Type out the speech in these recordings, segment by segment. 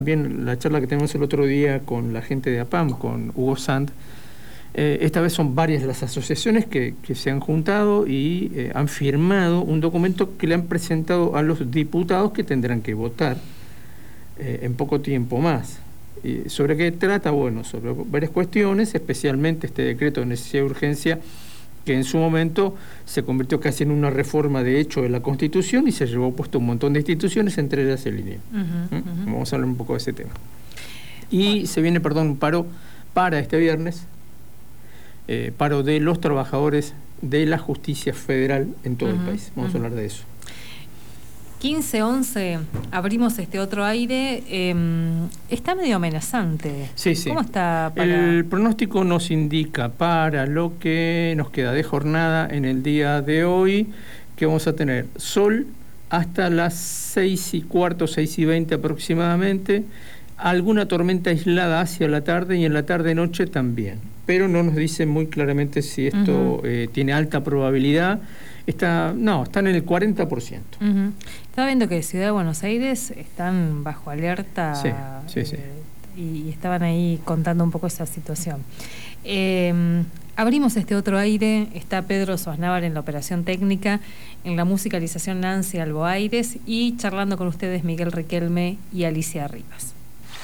Bien, la charla que tenemos el otro día con la gente de APAM, con Hugo Sand, esta vez son varias las asociaciones que se han juntado y han firmado un documento que le han presentado a los diputados que tendrán que votar en poco tiempo más. ¿Sobre qué trata? Bueno, sobre varias cuestiones, especialmente este decreto de necesidad y urgencia, que en su momento se convirtió casi en una reforma de hecho de la Constitución y se llevó puesto un montón de instituciones, entre ellas el INE. Vamos a hablar un poco de ese tema. Y se viene, un paro para este viernes, paro de los trabajadores de la justicia federal en todo el país. Vamos a hablar de eso. 15-11, abrimos este otro aire. Está medio amenazante. Sí. ¿Cómo está? El pronóstico nos indica para lo que nos queda de jornada en el día de hoy que vamos a tener sol hasta las 6:15, 6:20 aproximadamente, alguna tormenta aislada hacia la tarde y en la tarde-noche también, pero no nos dice muy claramente si esto tiene alta probabilidad. Están en el 40%. Estaba viendo que Ciudad de Buenos Aires están bajo alerta. Sí. Y estaban ahí contando un poco esa situación. Abrimos este otro aire. Está Pedro Sosnávar en la operación técnica, en la musicalización Nancy Alboaires y charlando con ustedes Miguel Riquelme y Alicia Rivas.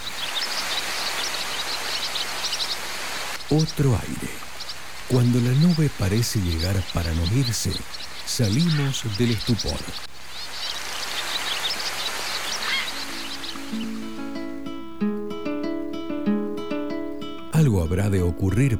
Otro aire. Cuando la nube parece llegar para no irse, salimos del estupor. Algo habrá de ocurrir